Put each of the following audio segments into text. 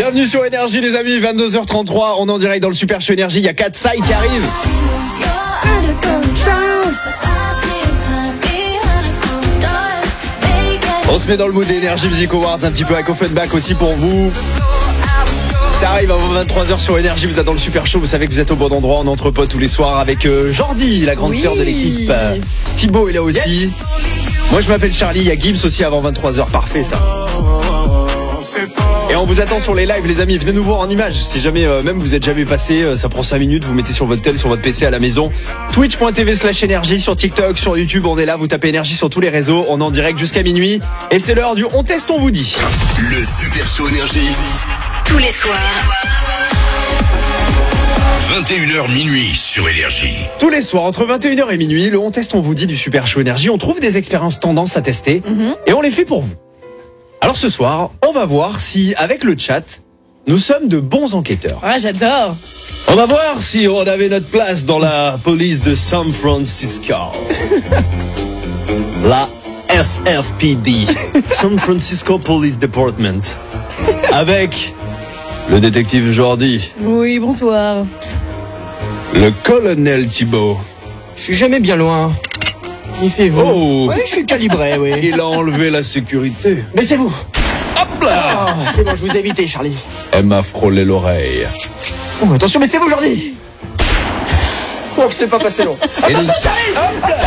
Bienvenue sur Énergie les amis, 22h33, on est en direct dans le Super Show Énergie, il y a Katsai qui arrive. On se met dans le mood d'Energy Music Awards, un petit peu avec Offenbach aussi pour vous. Ça arrive avant 23h sur Énergie, vous êtes dans le Super Show, vous savez que vous êtes au bon endroit, on entre potes tous les soirs avec Jordi, la grande sœur de l'équipe. Thibaut est là aussi. Yes. Moi je m'appelle Charlie, il y a Gibbs aussi avant 23h, parfait ça. Et on vous attend sur les lives les amis, venez nous voir en images. Si jamais même vous êtes jamais passé, ça prend 5 minutes, vous mettez sur votre tel, sur votre PC à la maison. Twitch.tv/énergie, sur TikTok, sur YouTube, on est là, vous tapez énergie sur tous les réseaux, on est en direct jusqu'à minuit. Et c'est l'heure du on teste, on vous dit. Le Super Show Énergie. Tous les soirs. 21h minuit sur Énergie. Tous les soirs, entre 21h et minuit, le on teste, on vous dit du Super Show Énergie. On trouve des expériences tendances à tester et on les fait pour vous. Alors ce soir, on va voir si, avec le chat, nous sommes de bons enquêteurs. Ouais, j'adore. On va voir si on avait notre place dans la police de San Francisco. La SFPD, San Francisco Police Department. Avec le détective Jordi. Oui, bonsoir. Le colonel Thibaut. Je suis jamais bien loin. Il fait vous. Oh, Oui, je suis calibré, oui. il a enlevé la sécurité. Mais c'est vous. Hop là. Oh, c'est bon, je vous ai évité, Charlie. Elle m'a frôlé l'oreille. Oh, attention, mais c'est vous aujourd'hui. Oh, c'est pas passé long. Et nous- Hop là.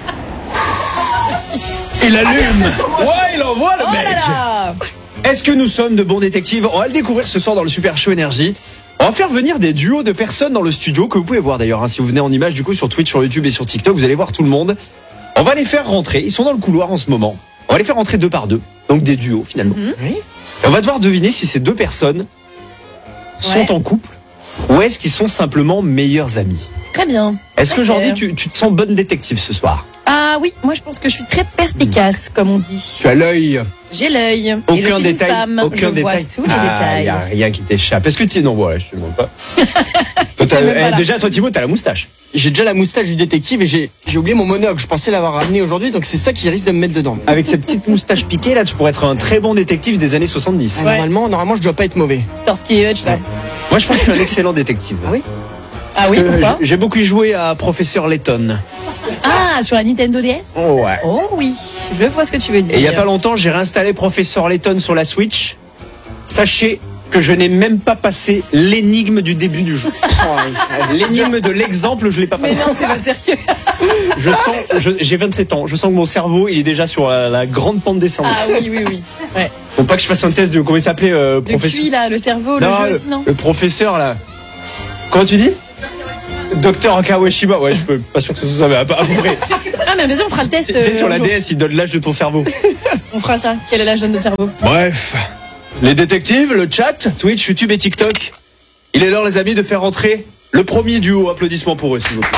Il allume. Ouais, il envoie le Oh mec. là là. Est-ce que nous sommes de bons détectives? On va le découvrir ce soir dans le Super Show Énergie. On va faire venir des duos de personnes dans le studio que vous pouvez voir d'ailleurs. Si vous venez en image du coup sur Twitch, sur YouTube et sur TikTok, vous allez voir tout le monde. On va les faire rentrer. Ils sont dans le couloir en ce moment. On va les faire rentrer 2 par 2. Donc des duos finalement. Oui. Et on va devoir deviner si ces 2 personnes sont en couple ou est-ce qu'ils sont simplement meilleurs amis. Très bien. Est-ce que Ok. Jordi, tu te sens bonne détective ce soir? Ah oui, moi je pense que je suis très perspicace, comme on dit. Tu as l'œil. J'ai l'œil. Et je Aucun suis détail. une femme. Aucun je détail. vois tous les détails. Il n'y a rien qui t'échappe. Est-ce que tu non, voilà, je te demande pas. Toi, même pas là. déjà, toi, Thibaut, t'as la moustache. J'ai déjà la moustache du détective et j'ai oublié mon monocle. Je pensais l'avoir ramené aujourd'hui, donc c'est ça qui risque de me mettre dedans. Avec cette petite moustache piquée, là, tu pourrais être un très bon détective des années 70. Ouais. Normalement, je dois pas être mauvais. Starsky et Hutch là. Moi, je pense que je suis un excellent détective. Ah oui. Ah oui, pourquoi? J'ai beaucoup joué à Professeur Layton. Ah, sur la Nintendo DS. Oh, ouais. Oh oui, je vois ce que tu veux dire. Et il y a pas longtemps, j'ai réinstallé Professeur Layton sur la Switch. Sachez que je n'ai même pas passé l'énigme du début du jeu. L'énigme de l'exemple, je l'ai pas Mais passé. non, t'es pas sérieux. J'ai 27 ans. Je sens que mon cerveau, il est déjà sur la grande pente descendante. Ah oui, oui, oui. Ouais. Faut pas que je fasse un test de comment il s'appelait De professeur. QI là, le cerveau, Non, le jeu aussi, non? le professeur là. Comment tu dis? Docteur Kawashima. Ouais, je peux pas sûr que ce soit ça, mais à peu près. Ah mais vas-y, on fera le test. Tu sais, sur un la jour. DS, il donne l'âge de ton cerveau. On fera ça. Quel est l'âge de notre cerveau? Bref. Les détectives, le chat, Twitch, YouTube et TikTok. Il est l'heure, les amis, de faire entrer le premier duo. Applaudissements pour eux, s'il vous plaît.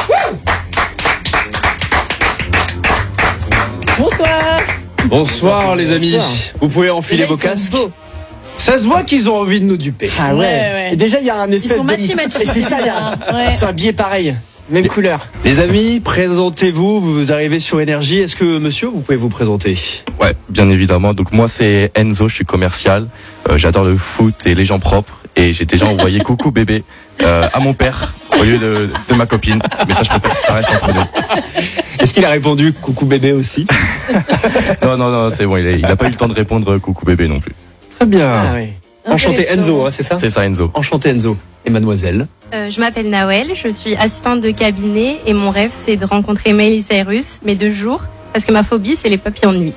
Bonsoir. Bonsoir, les amis. Bonsoir. Vous pouvez enfiler Là, vos ils sont casques. beaux. Ça se voit qu'ils ont envie de nous duper. Ah Ouais. Et déjà, il y a un Ils espèce sont de. matchy-matchy. C'est ça, il y a. Ouais. Ils sont habillés pareil. Même couleur. Les amis, présentez-vous. Vous arrivez sur Énergie. Est-ce que, monsieur, vous pouvez vous présenter? Ouais, bien évidemment. Donc moi c'est Enzo, je suis commercial. J'adore le foot et les gens propres. Et j'ai déjà envoyé coucou bébé à mon père au lieu de ma copine. Mais ça je préfère que ça reste entre nous. Est-ce qu'il a répondu coucou bébé aussi? Non, c'est bon. Il a pas eu le temps de répondre coucou bébé non plus. Très bien. Ah oui. Enchanté Intéressant. Enzo, hein, c'est ça? C'est ça Enzo. Enchanté Enzo. Et mademoiselle? Je m'appelle Nawel, je suis assistante de cabinet et mon rêve c'est de rencontrer Miley Cyrus, mais de jour, parce que ma phobie c'est les papillons de nuit.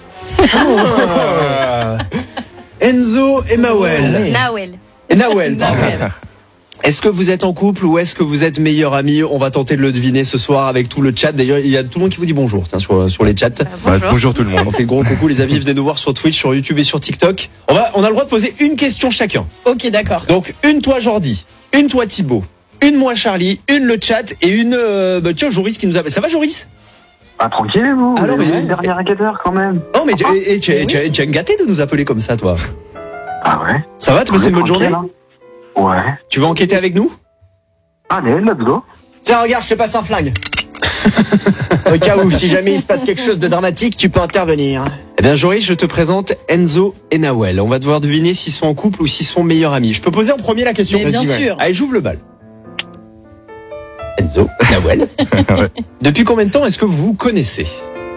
Enzo et Mawel. Ouais. Nawel. Et Nawel, pardon. Nawel. Est-ce que vous êtes en couple ou est-ce que vous êtes meilleurs amis? On va tenter de le deviner ce soir avec tout le chat. D'ailleurs, il y a tout le monde qui vous dit bonjour tiens, sur les chats. Bonjour. Bonjour tout le monde. On fait gros coucou les amis, venez nous voir sur Twitch, sur YouTube et sur TikTok. On a le droit de poser une question chacun. Ok, d'accord. Donc une toi Jordi, une toi Thibaut, une moi Charlie, une le chat et une tiens Joris qui nous a. Ça va Joris? Ah, tranquille, vous. Ah non, Vous êtes mais- le dernier enquêteur, quand même. Oh mais tu es gâté de nous appeler comme ça toi. Ah ouais. Ça va, tu passes une bonne journée? Tranquille, hein. Ouais. Tu vas enquêter avec nous? Allez, let's go. Tiens, regarde, je te passe un flingue. Au cas où, si jamais il se passe quelque chose de dramatique, tu peux intervenir. Eh bien, Joris, je te présente Enzo et Nawel. On va devoir deviner s'ils sont en couple ou s'ils sont meilleurs amis. Je peux poser en premier la question. Mais bien Vas-y, sûr. Allez, j'ouvre le bal. Enzo, Nawel. Ouais. Depuis combien de temps est-ce que vous vous connaissez?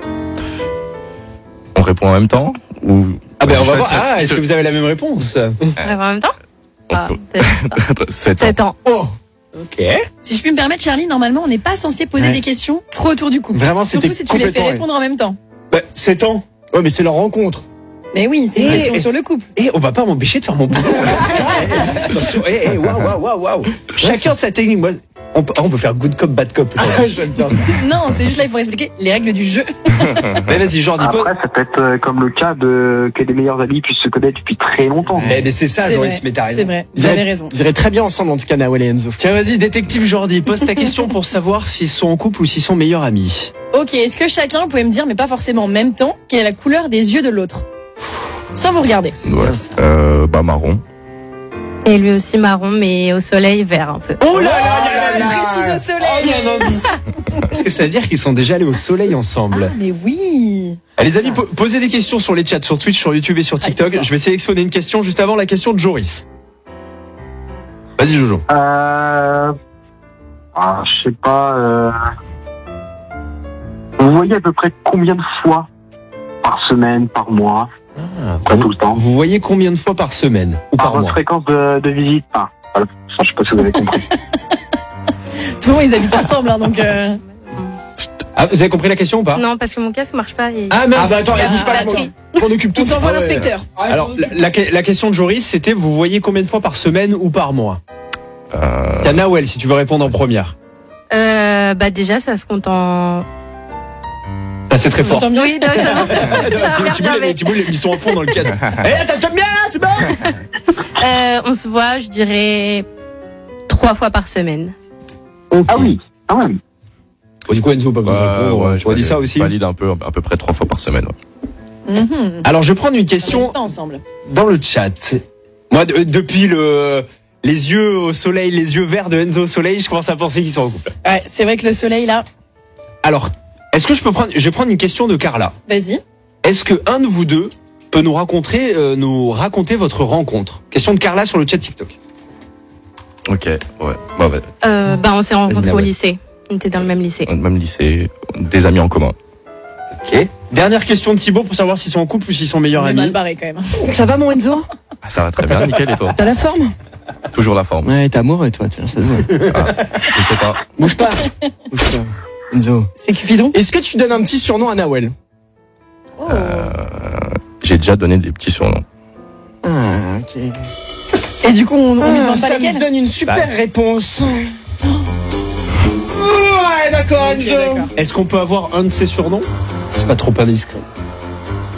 On répond en même temps ou Ah ben, Vas-y, on je va voir. passe- Ah, est-ce que vous avez la même réponse? En même temps On peut- peut-être 7 ans. 7 ans. Oh, ok. Si je puis me permettre, Charlie, normalement, on n'est pas censé poser Ouais. des questions trop autour du couple. Vraiment, c'était Surtout si tu les fais complètement, répondre en même temps. Bah, 7 ans. Ouais, mais c'est leur rencontre. Mais oui, c'est une Et- question sur le couple. Et on va pas m'empêcher de faire mon boulot. Attention, waouh. Chacun sa technique. Moi, on peut faire good cop, bad cop. J'aime bien ça. Non, c'est juste là, il faut expliquer les règles du jeu. Mais vas-y, Jordi, Après, ça peut être comme le cas de que des meilleurs amis puissent se connaître depuis très longtemps. mais c'est ça, C'est Joris, vrai, mais t'as raison. c'est vrai, vous avez raison. Ils iraient très bien ensemble, en tout cas, Nawel et Enzo. Tiens, vas-y, détective Jordi, pose ta question pour savoir s'ils sont en couple ou s'ils sont meilleurs amis. Ok, est-ce que chacun, vous pouvez me dire, mais pas forcément en même temps, quelle est la couleur des yeux de l'autre? Sans vous regarder. Ouais. Bah marron. Et lui aussi marron, mais au soleil vert un peu. Oh là Il précise au soleil. il y a un indice. Est-ce que ça veut dire qu'ils sont déjà allés au soleil ensemble? Ah, mais oui. Allez, les amis, posez des questions sur les chats, sur Twitch, sur YouTube et sur TikTok. Je vais sélectionner une question juste avant la question de Joris. Vas-y, Jojo. Je sais pas. Vous voyez à peu près combien de fois par semaine, par mois, pas tout le temps, Vous voyez combien de fois par semaine ou par par votre mois? fréquence de visite? Voilà. Ça, je sais pas si vous avez compris. Tout le monde, ils habitent ensemble, hein, donc. Ah, vous avez compris la question ou pas? Non, parce que mon casque marche pas. Et... Ah, mince. attends, elle bouge pas, Ah, je m'en- batterie. je m'en occupe tout On de suite. t'envoie Ah ouais. l'inspecteur. Alors, la question de Joris, c'était vous voyez combien de fois par semaine ou par mois? Tiens, Nawel, si tu veux répondre en première. Bah déjà, ça se compte en... Ah, c'est très fort. Tant mieux. Oui, donc ça va, ça va bien, mais- Thibaut, ils sont à fond dans le casque. Eh, t'as bien là, c'est bon? On se voit, je dirais 3 fois par semaine. Ok. Ah oui, quand même. Bon, du coup, Enzo, pas besoin de répondre. Tu as dit ça aussi? Valide un peu, à peu près 3 fois par semaine. Ouais. Mhm. Alors, je vais prendre une On question habite pas ensemble. dans le chat. Moi, depuis les yeux au soleil, les yeux verts de Enzo au soleil, je commence à penser qu'ils sont en couple. Ouais, c'est vrai que le soleil, là, Alors, est-ce que je vais prendre une question de Carla. vas-y. Est-ce que un de vous deux peut nous raconter votre rencontre? Question de Carla sur le chat TikTok. Ok, ouais. Bah, ouais. Bah on s'est rencontrés au Nawel. lycée. On était dans le même lycée. Même lycée, des amis en commun. Ok. Dernière question de Thibaut pour savoir s'ils sont en couple ou s'ils sont meilleurs On est amis. mal barré quand même. Ça va, mon Enzo? Ah, ça va très bien, nickel, et toi? T'as la forme? Toujours la forme. Ouais, t'es amoureux, toi, tiens, ça se voit. Je sais pas. Bouge pas. Bouge pas. Enzo. C'est Cupidon. Est-ce que tu donnes un petit surnom à Nawel? Oh. J'ai déjà donné des petits surnoms. Ah, ok. Et du coup, on lui demande pas ça me lesquels. donne une super réponse. Ouais, d'accord, Ok, Enzo. d'accord. Est-ce qu'on peut avoir un de ces surnoms? C'est pas trop indiscret.